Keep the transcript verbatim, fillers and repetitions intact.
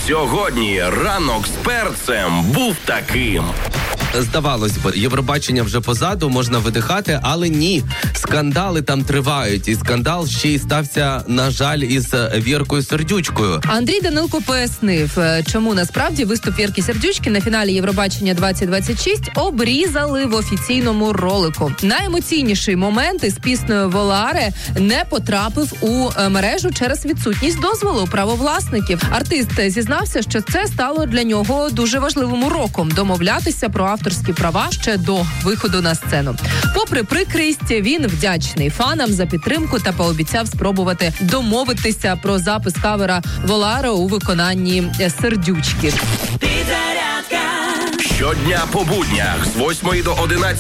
Сьогодні ранок з перцем був таким. Здавалось би, Євробачення вже позаду, можна видихати, але ні. Скандали там тривають. І скандал ще й стався, на жаль, із Віркою Сердючкою. Андрій Данилко пояснив, чому насправді виступ Вірки Сердючки на фіналі Євробачення двадцять двадцять шість обрізали в офіційному ролику. Найемоційніший момент із піснею «Воларе» не потрапив у мережу через відсутність дозволу правовласників. Артист зізнався, що це стало для нього дуже важливим уроком – домовлятися про авторські права ще до виходу на сцену. Попри прикрість, він вдячний фанам за підтримку та пообіцяв спробувати домовитися про запис кавера «Воларе» у виконанні Сердючки. Щодня по буднях з восьмої до одинадцятої